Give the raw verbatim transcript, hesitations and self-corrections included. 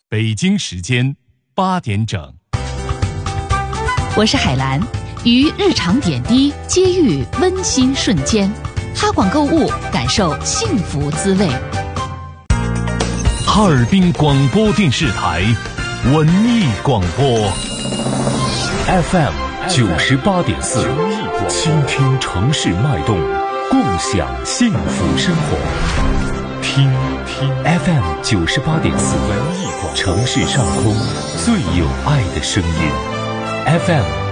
北京时间八点整。 我是海兰，于日常点滴接遇温馨瞬间，哈广购物，感受幸福滋味。 哈尔滨广播电视台文艺广播 F M 九十八点四，倾听城市脉动，共享幸福生活。听听 F M 九十八点四，文艺广播，城市上空最有爱的声音。F M